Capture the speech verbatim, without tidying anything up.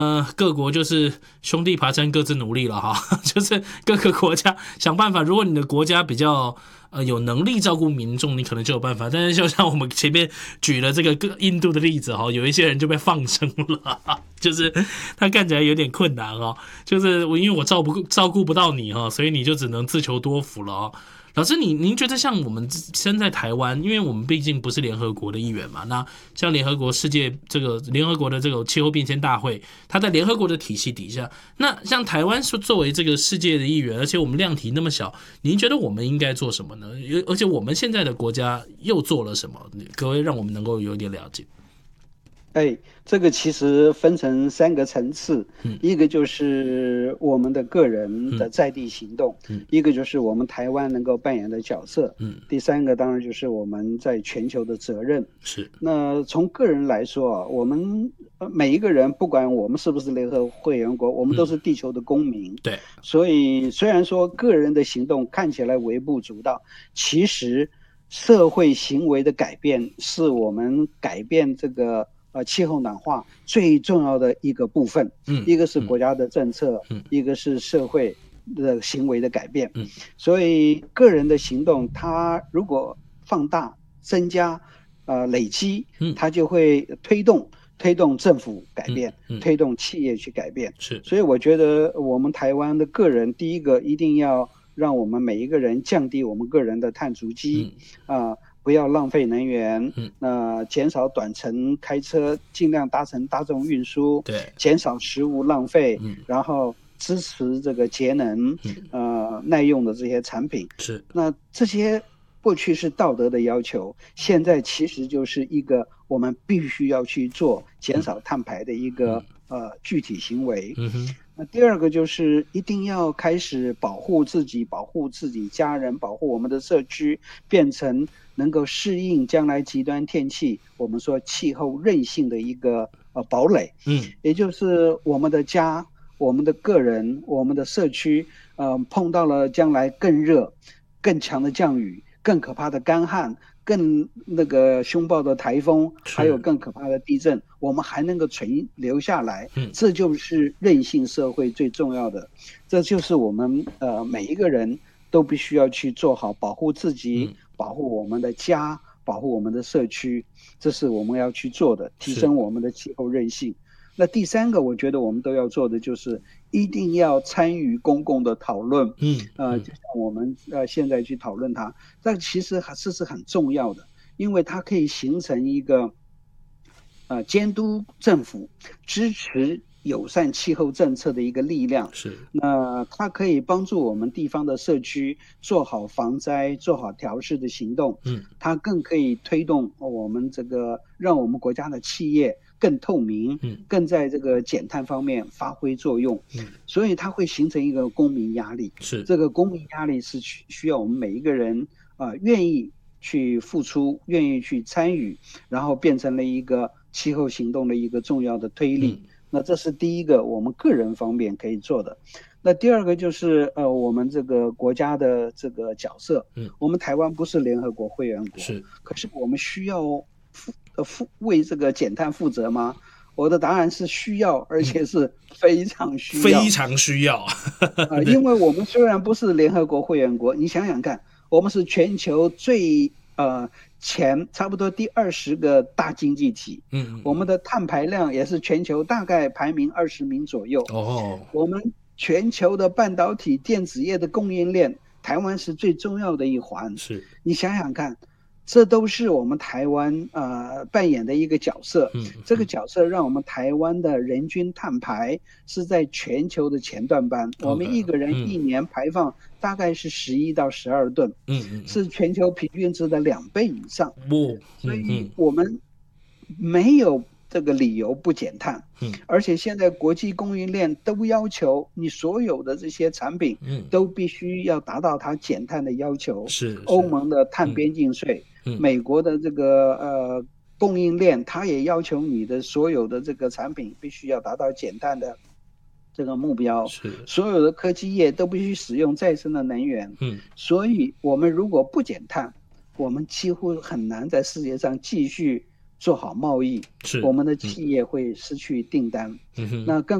呃，各国就是兄弟爬山各自努力了哈，就是各个国家想办法。如果你的国家比较呃有能力照顾民众，你可能就有办法。但是就像我们前面举了这个印度的例子哈，有一些人就被放生了，就是他看起来有点困难哈，就是我因为我照不照顾不到你哈，所以你就只能自求多福了哦。老师，你您觉得像我们身在台湾，因为我们毕竟不是联合国的一员嘛，那像联合国世界这个联合国的这个气候变迁大会，它在联合国的体系底下，那像台湾作为这个世界的一员，而且我们量体那么小，您觉得我们应该做什么呢？而且我们现在的国家又做了什么？可不可以让我们能够有点了解？ 哎，这个其实分成三个层次， 嗯一个就是我们的个人的嗯在地行动， 嗯一个就是我们台湾能够扮演的角色， 嗯， 第三个当然就是我们在全球的责任。 是， 那从个人来说啊，我们呃每一个人，不管我们是不是联合会员国，我们都嗯， 是地球的公民。 对， 所以虽然说个人的行动看起来微不足道，其实社会行为的改变是我们改变这个呃气候暖化最重要的一个部分。 嗯一个是嗯国家的政策， 嗯一个是社会的行为的改变。 嗯所以个人的行动，它如果放大、增加、呃累积， 嗯它就会推动推动政府改嗯变， 嗯， 推动企业去改变。 是， 所以我觉得我们台湾的个人，第一个一定要让我们每一个人降低我们个人的碳足迹嗯啊、不要浪费能源， 嗯， 那、减少短程开车，尽量搭乘大众运输， 对， 减少食物浪费， 嗯然后支持这个节能、 嗯呃耐用的这些产品。 是， 那这些过去是道德的要求，现在其实就是一个我们必须要去做减少碳排的一个、呃具体行为。 嗯哼， 那第二个就是一定要开始保护自己，保护自己家人，保护我们的社区，变成能够适应将来极端天气，我们说气候韧性的一个呃堡垒。 嗯也就是我们的家、我们的个人、我们的社区，呃，碰到了将来更热、更强的降雨、更可怕的干旱、更那个凶暴的台风，还有是， 更可怕的地震，我们还能够存留下来， 嗯这就是韧性社会最重要的。这就是我们呃每一个人都必须要去做好保护自己、 嗯保护我们的家、保护我们的社区，这是我们要去做的，提是， 升我们的气候韧性。那第三个，我觉得我们都要做的就是一定要参与公共的讨论， 嗯呃， 嗯就像我们呃现在去讨论它，但其实还是是很重要的，因为它可以形成一个呃监督政府、支持友善气候政策的一个力量。 是， 那它可以帮助我们地方的社区做好防灾、做好调试的行动。 嗯它更可以推动我们这个，让我们国家的企业更透明， 嗯更在这个减碳方面发挥作用。 嗯所以它会形成一个公民压力。 是， 这个公民压力是需需要我们每一个人啊、呃愿意去付出，愿意去参与，然后变成了一个气候行动的一个重要的推力。 嗯那这是第一个我们个人方面可以做的。那第二个就是呃我们这个国家的这个角色。 嗯我们台湾不是联合国会员国， 是， 可是我们需要负呃负为这个减碳负责吗？我的答案是需要，而且是非常需要。 非常需要， 呃，因为我们虽然不是联合国会员国，你想想看，我们是全球最呃前差不多第二十个大经济体， 嗯我们的碳排量也是全球大概排名二十名左右。 哦， 我们全球的半导体电子业的供应链，台湾是最重要的一环。 是， 你想想看，这都是我们台湾呃扮演的一个角色。 嗯这个角色让我们台湾的人均碳排是在全球的前段班，我们一个人一年排放大概是十一到十二吨， 嗯嗯， 是全球平均值的两倍以上。 不， 所以我们没有这个理由不减碳。 嗯， 而且现在国际供应链都要求你所有的这些产品， 嗯， 都必须要达到它减碳的要求。 是， 欧盟的碳边境税， 嗯， 美国的这个呃供应链，它也要求你的所有的这个产品必须要达到减碳的这个目标。 是， 所有的科技业都必须使用再生的能源。 嗯， 所以我们如果不减碳，我们几乎很难在世界上继续做好贸易， 是我们的企业会失去订单。 嗯哼那更